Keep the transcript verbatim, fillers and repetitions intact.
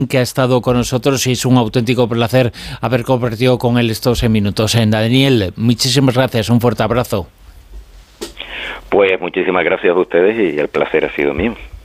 que ha estado con nosotros y es un auténtico placer haber compartido con él estos minutos. En Daniel, muchísimas gracias, un fuerte abrazo. Pues muchísimas gracias a ustedes y el placer ha sido mío.